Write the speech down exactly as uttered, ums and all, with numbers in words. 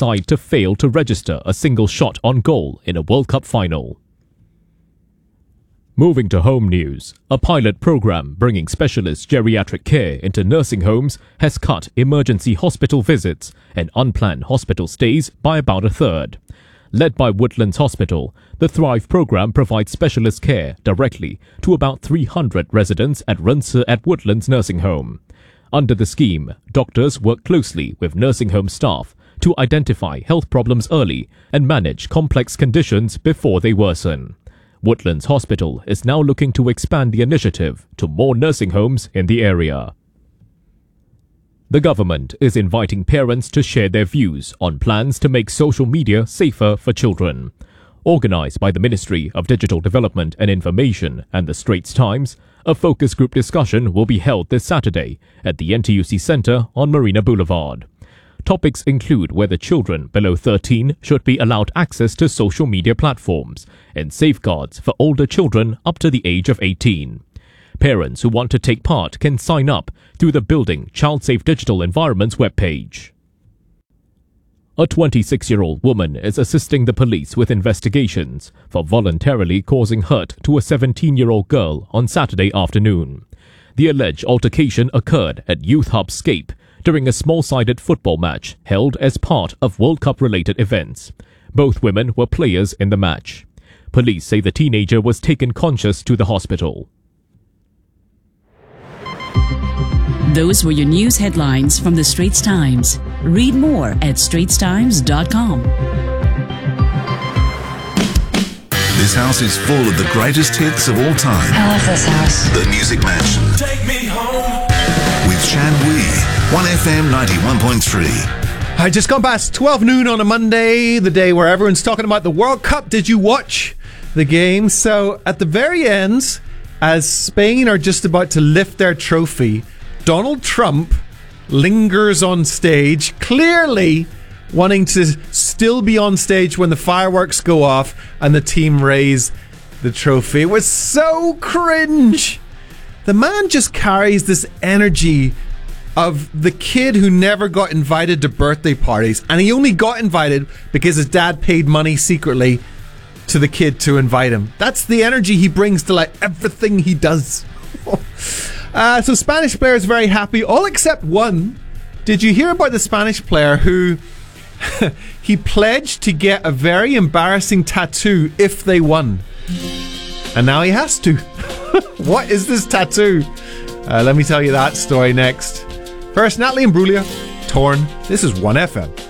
side to fail to register a single shot on goal in a World Cup final. Moving to home news, a pilot program bringing specialist geriatric care into nursing homes has cut emergency hospital visits and unplanned hospital stays by about a third. Led by Woodlands Hospital, the Thrive program provides specialist care directly to about three hundred residents at Runsa at Woodlands Nursing Home. Under the scheme, doctors work closely with nursing home staff to identify health problems early and manage complex conditions before they worsen. Woodlands Hospital is now looking to expand the initiative to more nursing homes in the area. The government is inviting parents to share their views on plans to make social media safer for children. Organised by the Ministry of Digital Development and Information and the Straits Times, a focus group discussion will be held this Saturday at the N T U C Centre on Marina Boulevard. Topics include whether children below thirteen should be allowed access to social media platforms and safeguards for older children up to the age of eighteen. Parents who want to take part can sign up through the Building Child Safe Digital Environments webpage. A twenty-six-year-old woman is assisting the police with investigations for voluntarily causing hurt to a seventeen-year-old girl on Saturday afternoon. The alleged altercation occurred at Youth Hub Scape during a small-sided football match held as part of World Cup-related events. Both women were players in the match. Police say the teenager was taken conscious to the hospital. Those were your news headlines from the Straits Times. Read more at straits times dot com. This house is full of the greatest hits of all time. I love this house. The Music Mansion. Take me home. With Shan Wee. one F M ninety-one point three. I just gone past twelve noon on a Monday, the day where everyone's talking about the World Cup. Did you watch the game? So at the very end, as Spain are just about to lift their trophy, Donald Trump lingers on stage, clearly wanting to still be on stage when the fireworks go off and the team raise the trophy. It was so cringe. The man just carries this energy of the kid who never got invited to birthday parties, and he only got invited because his dad paid money secretly to the kid to invite him. That's the energy he brings to like everything he does. uh, so Spanish player is very happy, all except one. Did you hear about the Spanish player who he pledged to get a very embarrassing tattoo if they won, and now he has to? What is this tattoo? Uh, let me tell you that story next. First, Natalie Imbruglia, Torn. This is one F M.